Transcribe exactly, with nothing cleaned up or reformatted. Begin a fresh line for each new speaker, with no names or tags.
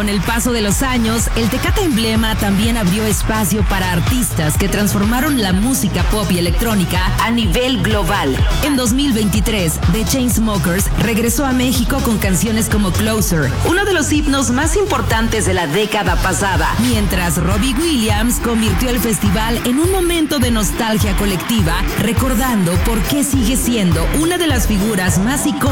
Con el paso de los años, el Tecate Emblema también abrió espacio para artistas que transformaron la música pop y electrónica a nivel global. En dos mil veintitrés, The Chainsmokers regresó a México con canciones como Closer, uno de los himnos más importantes de la década pasada, mientras Robbie Williams convirtió el festival en un momento de nostalgia colectiva, recordando por qué sigue siendo una de las figuras más icónicas